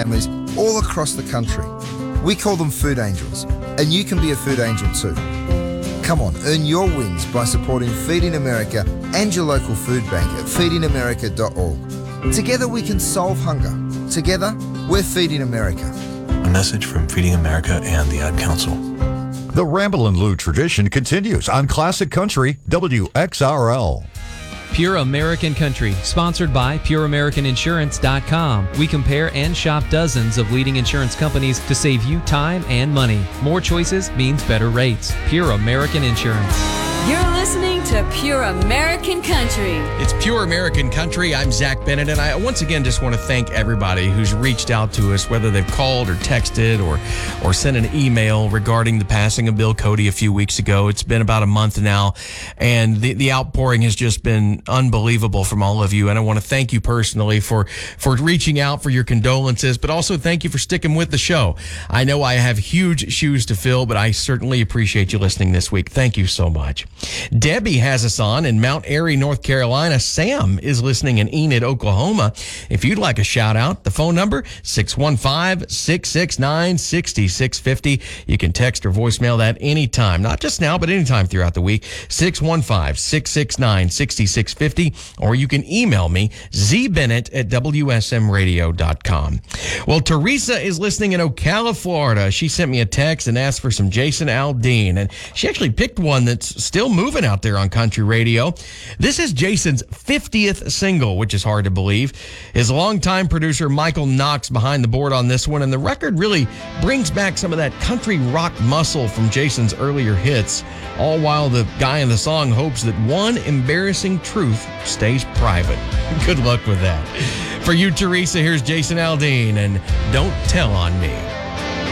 families all across the country. We call them Food Angels, and you can be a Food Angel too. Come on, earn your wins by supporting Feeding America and your local food bank at feedingamerica.org. Together we can solve hunger. Together, we're Feeding America. A message from Feeding America and the Ad Council. The Ramble and Lou tradition continues on Classic Country WXRL. Pure American Country, sponsored by PureAmericanInsurance.com. We compare and shop dozens of leading insurance companies to save you time and money. More choices means better rates. Pure American Insurance. You're listening to Pure American Country. It's Pure American Country. I'm Zach Bennett, and I once again just want to thank everybody who's reached out to us, whether they've called or texted or sent an email regarding the passing of Bill Cody a few weeks ago. It's been about a month now, and the outpouring has just been unbelievable from all of you, and I want to thank you personally for reaching out for your condolences, but also thank you for sticking with the show. I know I have huge shoes to fill, but I certainly appreciate you listening this week. Thank you so much. Debbie has us on in Mount Airy, North Carolina. Sam is listening in Enid, Oklahoma. If you'd like a shout out, the phone number 615-669-6650. You can text or voicemail that anytime, not just now, but anytime throughout the week. 615-669-6650, or you can email me zbennett@wsmradio.com. Well, Teresa is listening in Ocala, Florida. She sent me a text and asked for some Jason Aldean, and she actually picked one that's still moving out there on country radio. This is Jason's 50th single, which is hard to believe. His longtime producer Michael Knox behind the board on this one, and the record really brings back some of that country rock muscle from Jason's earlier hits, all while the guy in the song hopes that one embarrassing truth stays private. Good luck with that. For you, Teresa, here's Jason Aldean and Don't Tell on Me.